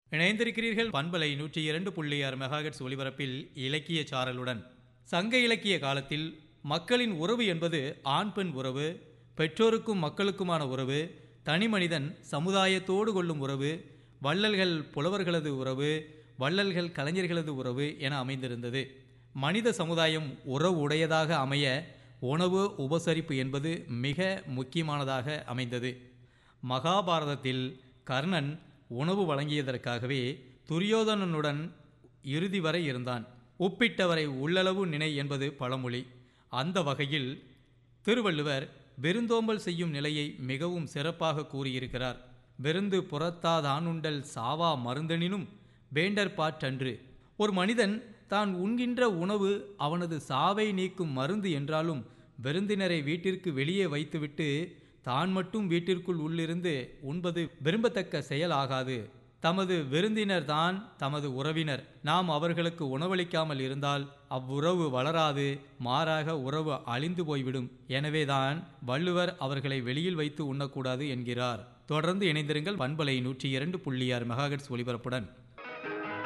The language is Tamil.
இணைந்திருக்கிறீர்கள் பண்பலை 102.6 மெகாஹெர்ட்ஸ் ஒலிபரப்பில் இலக்கிய சாரலுடன். சங்க இலக்கிய காலத்தில் மக்களின் உறவு என்பது ஆண் பெண் உறவு, பெற்றோருக்கும் மக்களுக்குமான உறவு, தனிமனிதன் சமுதாயத்தோடு கொள்ளும் உறவு, வள்ளல்கள் புலவர்களது உறவு, வள்ளல்கள் கலைஞர்களது உறவு என அமைந்திருந்தது. மனித சமுதாயம் உறவு உடையதாக அமைய உணவு உபசரிப்பு என்பது மிக முக்கியமானதாக அமைந்தது. மகாபாரதத்தில் கர்ணன் உணவு வழங்கியதற்காகவே துரியோதனனுடன் இறுதி வரை இருந்தான். உப்பிட்டவரை உள்ளளவு நினை என்பது பழமொழி. அந்த வகையில் திருவள்ளுவர் விருந்தோம்பல் செய்யும் நிலையை மிகவும் சிறப்பாக கூறியிருக்கிறார். விருந்து புறத்தாதானுண்டல் சாவா மருந்தெனினும் வேண்டற்பாற்றன்று. ஒரு மனிதன் தான் உண்கின்ற உணவு அவனது சாவை நீக்கும் மருந்து என்றாலும் விருந்தினரை வீட்டிற்கு வெளியே வைத்துவிட்டு தான் மட்டும் வீட்டிற்குள் உள்ளிருந்து உண்பது விரும்பத்தக்க செயல் ஆகாது. தமது விருந்தினர் தான் தமது உறவினர். நாம் அவர்களுக்கு உணவளிக்காமல் இருந்தால் அவ்வுறவு வளராது, மாறாக உறவு அழிந்து போய்விடும். எனவேதான் வள்ளுவர் அவர்களை வெளியில் வைத்து உண்ணக்கூடாது என்கிறார். தொடர்ந்து இணைந்திருங்கள் பண்பலை 102.6 மெகாஹெர்ட்ஸ் ஒலிபரப்புடன்.